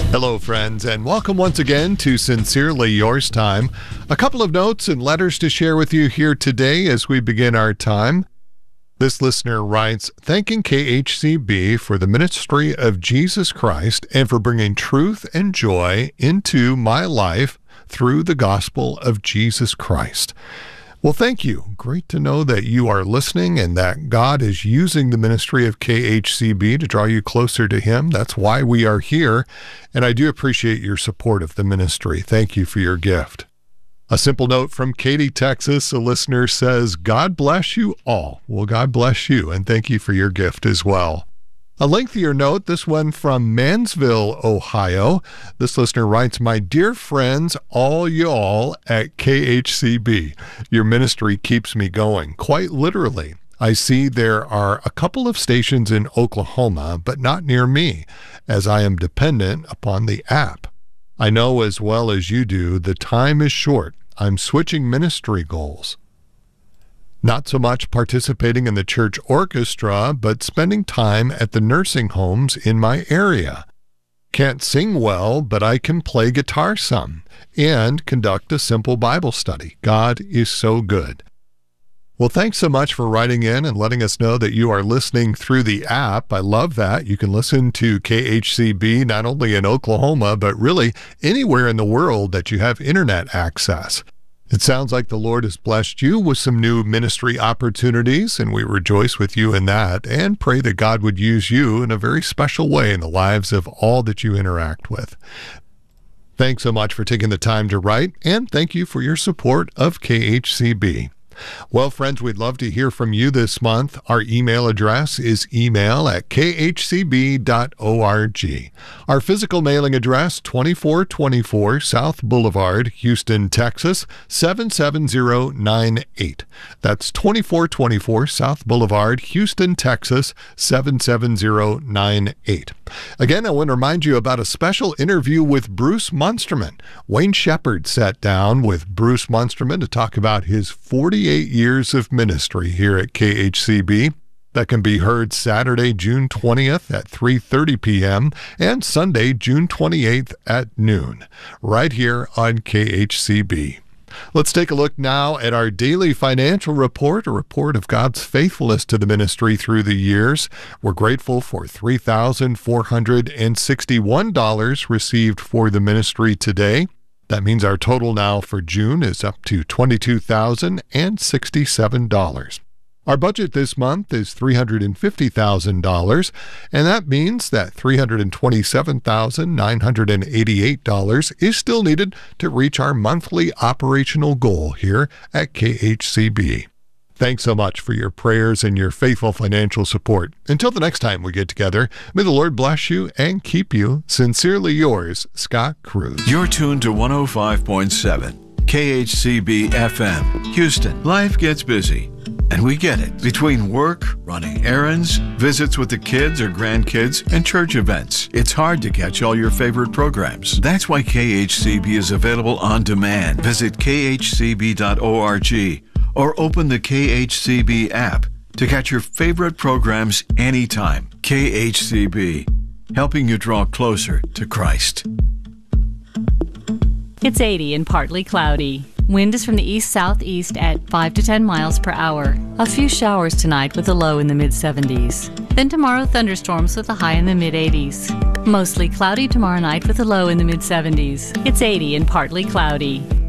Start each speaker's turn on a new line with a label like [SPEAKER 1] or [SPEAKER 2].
[SPEAKER 1] Hello, friends, and welcome once again to Sincerely Yours Time. A couple of notes and letters to share with you here today as we begin our time. This listener writes, thanking KHCB for the ministry of Jesus Christ and for bringing truth and joy into my life through the gospel of Jesus Christ. Well, thank you. Great to know that you are listening and that God is using the ministry of KHCB to draw you closer to Him. That's why we are here, and I do appreciate your support of the ministry. Thank you for your gift. A simple note from Katy, Texas. A listener says, God bless you all. Well, God bless you, and thank you for your gift as well. A lengthier note, this one from Mansville, Ohio. This listener writes, my dear friends, all y'all at KHCB, your ministry keeps me going, quite literally. I see there are a couple of stations in Oklahoma, but not near me, as I am dependent upon the app. I know as well as you do, the time is short. I'm switching ministry goals. Not so much participating in the church orchestra, but spending time at the nursing homes in my area. Can't sing well, but I can play guitar some and conduct a simple Bible study. God is so good. Well, thanks so much for writing in and letting us know that you are listening through the app. I love that. You can listen to KHCB not only in Oklahoma, but really anywhere in the world that you have internet access. It sounds like the Lord has blessed you with some new ministry opportunities, and we rejoice with you in that and pray that God would use you in a very special way in the lives of all that you interact with. Thanks so much for taking the time to write, and thank you for your support of KHCB. Well, friends, we'd love to hear from you this month. Our email address is email@khcb.org. Our physical mailing address, 2424 South Boulevard, Houston, Texas, 77098. That's 2424 South Boulevard, Houston, Texas, 77098. Again, I want to remind you about a special interview with Bruce Munsterman. Wayne Shepherd sat down with Bruce Munsterman to talk about his 48 years of ministry here at KHCB. That can be heard Saturday, June 20th at 3:30 p.m. and Sunday, June 28th at noon, right here on KHCB. Let's take a look now at our daily financial report, a report of God's faithfulness to the ministry through the years. We're grateful for $3,461 received for the ministry today. That means our total now for June is up to $22,067. Our budget this month is $350,000, and that means that $327,988 is still needed to reach our monthly operational goal here at KHCB. Thanks so much for your prayers and your faithful financial support. Until the next time we get together, may the Lord bless you and keep you. Sincerely yours, Scott Cruz.
[SPEAKER 2] You're tuned to 105.7 KHCB FM, Houston. Life gets busy, and we get it. Between work, running errands, visits with the kids or grandkids, and church events, it's hard to catch all your favorite programs. That's why KHCB is available on demand. Visit khcb.org or open the KHCB app to catch your favorite programs anytime. KHCB, helping you draw closer to Christ.
[SPEAKER 3] It's 80 and partly cloudy. Wind is from the east-southeast at 5 to 10 miles per hour. A few showers tonight with a low in the mid-70s. Then tomorrow, thunderstorms with a high in the mid-80s. Mostly cloudy tomorrow night with a low in the mid-70s. It's 80 and partly cloudy.